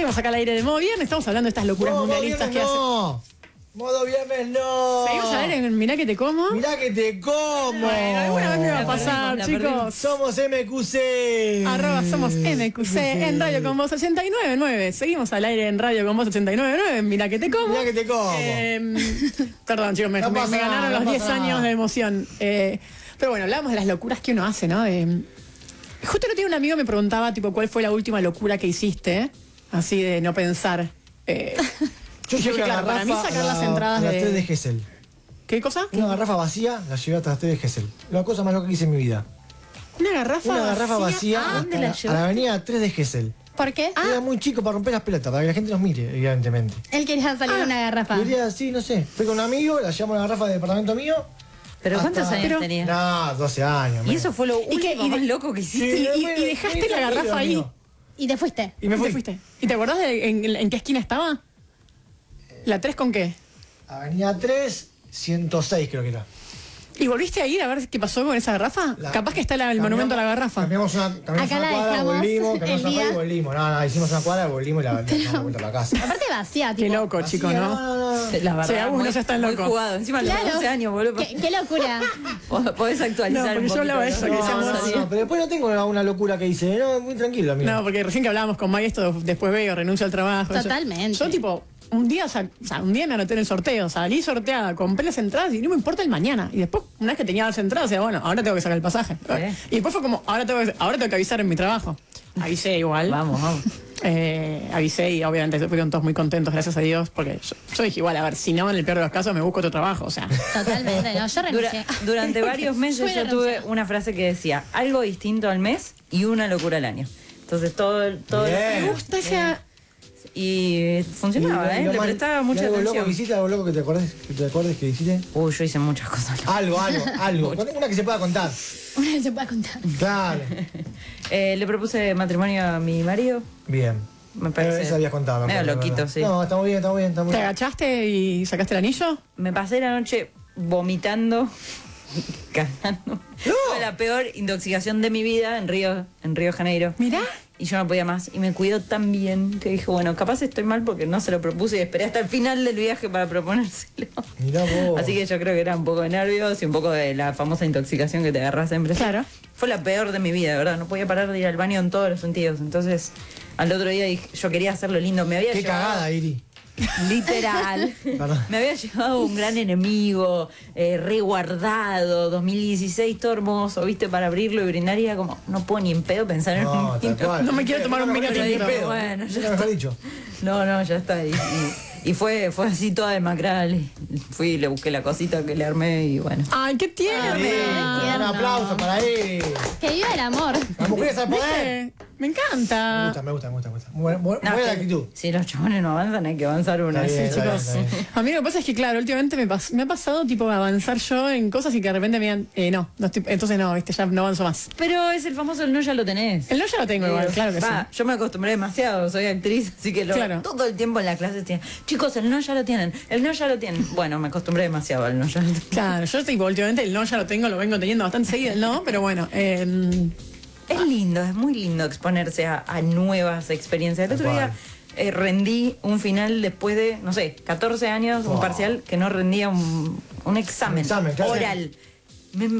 Estamos acá al aire de modo viernes, estamos hablando de estas locuras mundialistas que hacen. Modo viernes no. Seguimos a ver en Mirá que te como. Mirá que te como. Bueno, alguna vez me va a pasar, chicos. Somos MQC. @somos MQC en Radio Con Vos 89.9. Seguimos al aire en Radio Con Vos 89.9. Mirá que te como. Mirá que te como. Perdón, chicos, me ganaron los 10 años de emoción. Pero bueno, hablábamos de las locuras que uno hace, ¿no? Justo no tiene un amigo que me preguntaba, tipo, ¿cuál fue la última locura que hiciste? Así de no pensar. Yo llevé una para mí garrafa sacar las entradas a las de... 3 de Gesell. ¿Qué cosa? Una garrafa vacía la llevé hasta las 3 de Gesell. La cosa más loca que hice en mi vida. Una garrafa vacía ¿A dónde la a la avenida 3 de Gesell. ¿Por qué? Era muy chico para romper las pelotas, para que la gente nos mire, evidentemente. Él quería salir de una garrafa. Quería, sí, no sé. Fui con un amigo, la llevamos a la garrafa del departamento mío. ¿Pero cuántos años tenías? No, 12 años. ¿Y eso fue lo último más loco que hiciste? Sí, y dejaste la garrafa ahí. amigo. Y te fuiste. Y me fui. ¿Te fuiste? ¿Y te acordás de en qué esquina estaba? ¿La 3 con qué? Avenida 3, 106 creo que era. ¿Y volviste a ir a ver qué pasó con esa garrafa? Capaz que está el monumento a la garrafa. Cambiamos una Acá cuadra, la dejamos volvimos, cambiamos el una día. cuadra y volvimos. No, hicimos una cuadra, volvimos y la damos vuelta a la casa. Aparte vacía, tipo. Qué loco, chico, ¿no? La verdad, Sí, algunos muy, ya están muy locos. jugado. Encima a los Claro. 12 años, boludo. Qué locura. Podés actualizar No, porque un yo poquito. hablaba de eso, que decíamos No, pero después no tengo una locura que hice. No, muy tranquilo, amigo. No, porque recién que hablábamos con May, esto después veo, renuncio al trabajo. eso. Totalmente. Yo, tipo, un día me anoté en el sorteo, salí sorteada, compré las entradas y no me importa el mañana. Y después, una vez que tenía las entradas, decía, bueno, ahora tengo que sacar el pasaje. Y después fue como, ahora tengo que avisar en mi trabajo. Avisé igual. Vamos. Avisé y obviamente se fueron todos muy contentos, gracias a Dios, porque yo dije, igual, a ver, si no, en el peor de los casos me busco otro trabajo, o sea. Totalmente. No, yo renuncié. Durante varios meses yo tuve una frase que decía, algo distinto al mes y una locura al año. Entonces todo Bien. Me gusta esa... y funcionaba, Y lo le más- prestaba y mucha algo atención. loco que hiciste, algo loco que te acuerdes que hiciste. Yo hice muchas cosas. Algo. Una que se pueda contar. Una vez se puede contar. Claro. Le propuse matrimonio a mi marido. Bien. Me parece. Eso habías contado. Medio ¿verdad? loquito, sí. No, está muy bien. ¿Te agachaste y sacaste el anillo? Me pasé la noche vomitando, cagando. Fue la peor intoxicación de mi vida en Río de Janeiro. Mirá. Y yo no podía más. Y me cuidó tan bien que dije, bueno, capaz estoy mal porque no se lo propuse y esperé hasta el final del viaje para proponérselo. Mirá vos. Así que yo creo que era un poco de nervios y un poco de la famosa intoxicación que te agarras siempre. Claro. Fue la peor de mi vida, de verdad. No podía parar de ir al baño en todos los sentidos. Entonces, al otro día dije, yo quería hacerlo lindo. Me había Qué llevado- cagada, Iri. Literal. Perdón. Me había llevado un gran enemigo, reguardado, 2016, todo hermoso, viste, para abrirlo y brindar. Y era como, no puedo ni en pedo pensar en No, un tal vino. cual. No me quiero tomar un vino Pero tinto. dije, bueno, ya Nunca mejor dicho. No, ya está. Y fue así toda demacrada. Fui y le busqué la cosita que le armé y bueno. ¡Ay, qué tierna! Un tierno. aplauso para Iri. Que viva el amor. Las mujeres al poder. ¿Viste? Me encanta. Me gusta. Buena No, la actitud. Si los chabones no avanzan, hay que avanzar una. Está bien, Sí, está bien, chicos. está bien. A mí lo que pasa es que, claro, últimamente me ha pasado, tipo, avanzar yo en cosas y que de repente me digan, no estoy, entonces no, viste, ya no avanzo más. Pero es el famoso el no ya lo tenés. El no ya lo tengo igual, claro que sí. Yo me acostumbré demasiado, soy actriz, así que Claro. todo el tiempo en la clase decían, chicos, el no ya lo tienen, el no ya lo tienen. Bueno, me acostumbré demasiado al no ya lo tienen. Claro, yo tipo, últimamente el no ya lo tengo, lo vengo teniendo bastante seguido el no, pero bueno, Es lindo, es muy lindo exponerse a nuevas experiencias. El otro día rendí un final después de, no sé, 14 años, un Wow. parcial que no rendía un examen, Un examen, claro. oral. Me